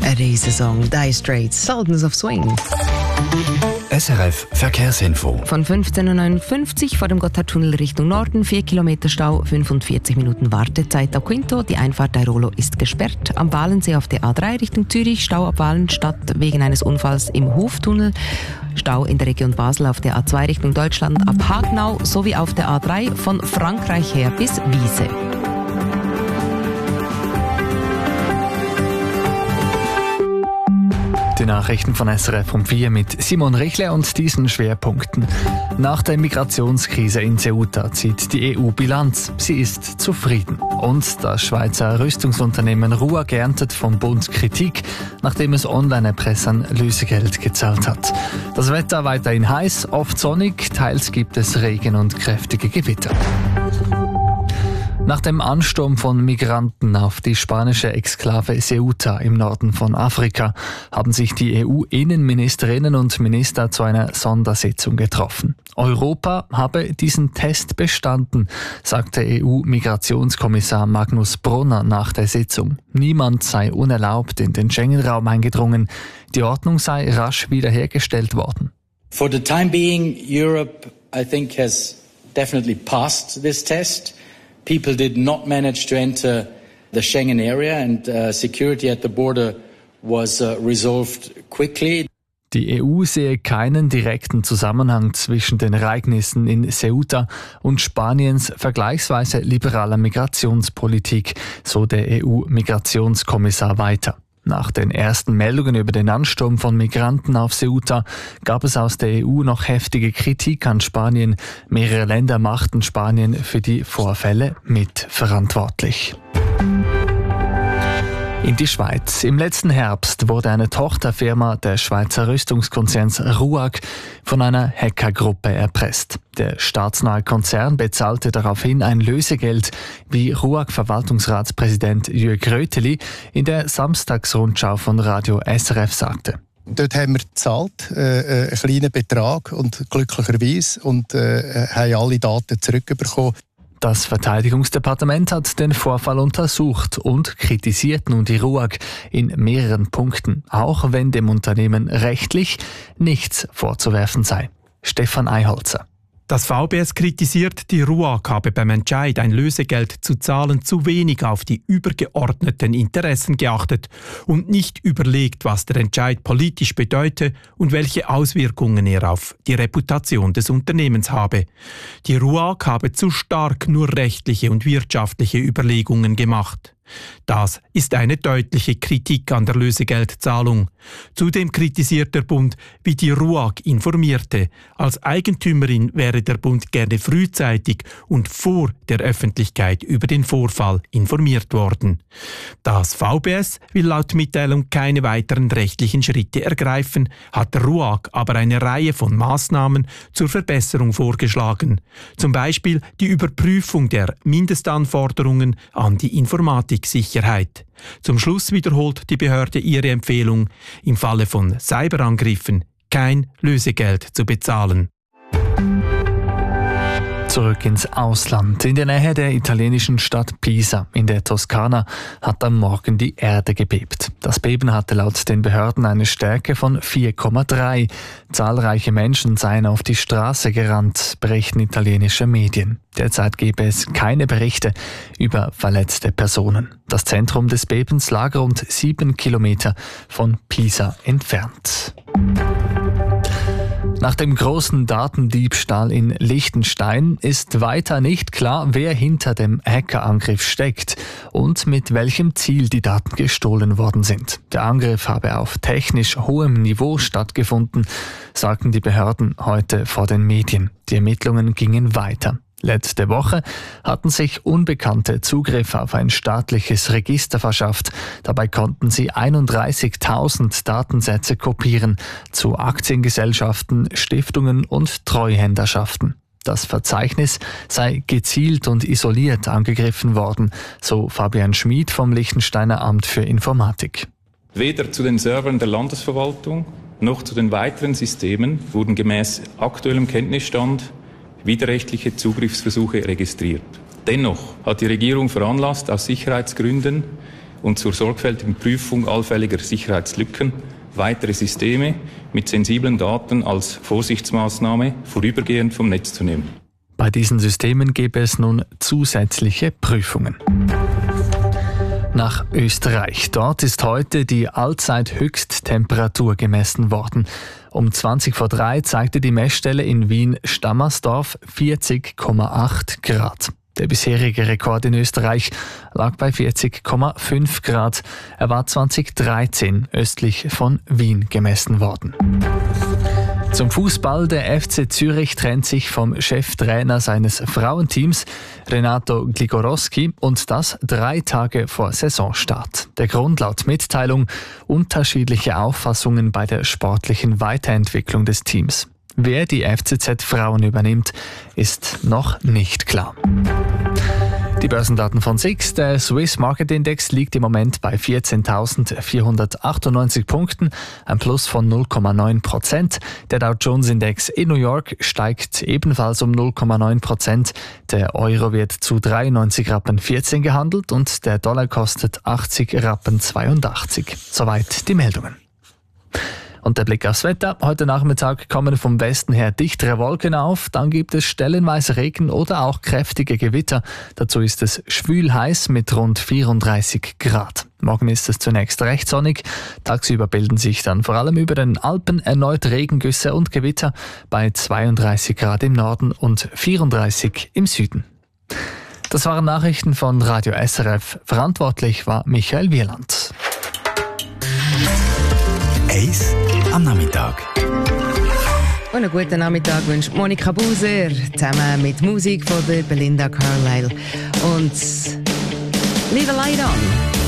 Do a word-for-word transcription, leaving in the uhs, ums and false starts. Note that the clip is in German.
A Riesensong, Dire Straits, Sultans of Swing. S R F Verkehrsinfo. Von fünfzehn Uhr neunundfünfzig vor dem Gotthardtunnel Richtung Norden, vier Kilometer Stau, fünfundvierzig Minuten Wartezeit auf Quinto. Die Einfahrt Airolo ist gesperrt. Am Walensee auf der A drei Richtung Zürich, Stau ab Walenstadt wegen eines Unfalls im Hoftunnel. Stau in der Region Basel auf der A zwei Richtung Deutschland ab Hagenau sowie auf der A drei von Frankreich her bis Wiese. Die Nachrichten von S R F um vier mit Simon Richle und diesen Schwerpunkten. Nach der Migrationskrise in Ceuta zieht die E U Bilanz. Sie ist zufrieden. Und das Schweizer Rüstungsunternehmen R U A G erntet vom Bund Kritik, nachdem es Online-Erpressern Lösegeld gezahlt hat. Das Wetter weiterhin heiß, oft sonnig, teils gibt es Regen und kräftige Gewitter. Nach dem Ansturm von Migranten auf die spanische Exklave Ceuta im Norden von Afrika haben sich die E U-Innenministerinnen und Minister zu einer Sondersitzung getroffen. Europa habe diesen Test bestanden, sagte E U-Migrationskommissar Magnus Brunner nach der Sitzung. Niemand sei unerlaubt in den Schengen-Raum eingedrungen. Die Ordnung sei rasch wiederhergestellt worden. For the time being, Europe, I think, has definitely passed this test. People did not manage to enter the Schengen area and uh, security at the border was uh, resolved quickly. Die E U sehe keinen direkten Zusammenhang zwischen den Ereignissen in Ceuta und Spaniens vergleichsweise liberaler Migrationspolitik, so der E U-Migrationskommissar weiter. Nach den ersten Meldungen über den Ansturm von Migranten auf Ceuta gab es aus der E U noch heftige Kritik an Spanien. Mehrere Länder machten Spanien für die Vorfälle mitverantwortlich. In die Schweiz. Im letzten Herbst wurde eine Tochterfirma der Schweizer Rüstungskonzerns R U A G von einer Hackergruppe erpresst. Der staatsnahe Konzern bezahlte daraufhin ein Lösegeld, wie R U A G-Verwaltungsratspräsident Jürg Röteli in der Samstagsrundschau von Radio S R F sagte. Dort haben wir gezahlt, äh, einen kleinen Betrag und glücklicherweise und äh, haben alle Daten zurückbekommen. Das Verteidigungsdepartement hat den Vorfall untersucht und kritisiert nun die R U A G in mehreren Punkten, auch wenn dem Unternehmen rechtlich nichts vorzuwerfen sei. Stefan Eiholzer. Das V B S kritisiert, die R U A G habe beim Entscheid, ein Lösegeld zu zahlen, zu wenig auf die übergeordneten Interessen geachtet und nicht überlegt, was der Entscheid politisch bedeute und welche Auswirkungen er auf die Reputation des Unternehmens habe. Die R U A G habe zu stark nur rechtliche und wirtschaftliche Überlegungen gemacht. Das ist eine deutliche Kritik an der Lösegeldzahlung. Zudem kritisiert der Bund, wie die R U A G informierte. Als Eigentümerin wäre der Bund gerne frühzeitig und vor der Öffentlichkeit über den Vorfall informiert worden. Das V B S will laut Mitteilung keine weiteren rechtlichen Schritte ergreifen, hat der R U A G aber eine Reihe von Maßnahmen zur Verbesserung vorgeschlagen. Zum Beispiel die Überprüfung der Mindestanforderungen an die Informatik. Sicherheit. Zum Schluss wiederholt die Behörde ihre Empfehlung, im Falle von Cyberangriffen kein Lösegeld zu bezahlen. Zurück ins Ausland. In der Nähe der italienischen Stadt Pisa in der Toskana hat am Morgen die Erde gebebt. Das Beben hatte laut den Behörden eine Stärke von vier Komma drei. Zahlreiche Menschen seien auf die Straße gerannt, berichten italienische Medien. Derzeit gebe es keine Berichte über verletzte Personen. Das Zentrum des Bebens lag rund sieben Kilometer von Pisa entfernt. Nach dem großen Datendiebstahl in Liechtenstein ist weiter nicht klar, wer hinter dem Hackerangriff steckt und mit welchem Ziel die Daten gestohlen worden sind. Der Angriff habe auf technisch hohem Niveau stattgefunden, sagten die Behörden heute vor den Medien. Die Ermittlungen gingen weiter. Letzte Woche hatten sich Unbekannte Zugriff auf ein staatliches Register verschafft. Dabei konnten sie einunddreißigtausend Datensätze kopieren zu Aktiengesellschaften, Stiftungen und Treuhänderschaften. Das Verzeichnis sei gezielt und isoliert angegriffen worden, so Fabian Schmid vom Liechtensteiner Amt für Informatik. Weder zu den Servern der Landesverwaltung noch zu den weiteren Systemen wurden gemäß aktuellem Kenntnisstand widerrechtliche Zugriffsversuche registriert. Dennoch hat die Regierung veranlasst, aus Sicherheitsgründen und zur sorgfältigen Prüfung allfälliger Sicherheitslücken weitere Systeme mit sensiblen Daten als Vorsichtsmaßnahme vorübergehend vom Netz zu nehmen. Bei diesen Systemen gäbe es nun zusätzliche Prüfungen. Nach Österreich. Dort ist heute die Allzeithöchsttemperatur gemessen worden. Um zwanzig vor drei zeigte die Messstelle in Wien-Stammersdorf vierzig Komma acht Grad. Der bisherige Rekord in Österreich lag bei vierzig Komma fünf Grad. Er war zwanzig dreizehn östlich von Wien gemessen worden. Zum Fußball. Der F C Zürich trennt sich vom Cheftrainer seines Frauenteams, Renato Gligorowski, und das drei Tage vor Saisonstart. Der Grund laut Mitteilung: unterschiedliche Auffassungen bei der sportlichen Weiterentwicklung des Teams. Wer die F C Z-Frauen übernimmt, ist noch nicht klar. Die Börsendaten von S I X. Der Swiss Market Index liegt im Moment bei vierzehntausendsvierhundertachtundneunzig Punkten, ein Plus von null Komma neun Prozent. Der Dow Jones Index in New York steigt ebenfalls um null Komma neun Prozent. Der Euro wird zu dreiundneunzig Rappen vierzehn gehandelt und der Dollar kostet achtzig Rappen zweiundachtzig. Soweit die Meldungen. Und der Blick aufs Wetter. Heute Nachmittag kommen vom Westen her dichtere Wolken auf. Dann gibt es stellenweise Regen oder auch kräftige Gewitter. Dazu ist es schwül heiß mit rund vierunddreißig Grad. Morgen ist es zunächst recht sonnig. Tagsüber bilden sich dann vor allem über den Alpen erneut Regengüsse und Gewitter bei zweiunddreißig Grad im Norden und vierunddreißig im Süden. Das waren Nachrichten von Radio S R F. Verantwortlich war Michael Wieland. Eis am Nachmittag. Und einen guten Nachmittag wünscht Monika Buser zusammen mit Musik von der Belinda Carlisle und Leave a Light On.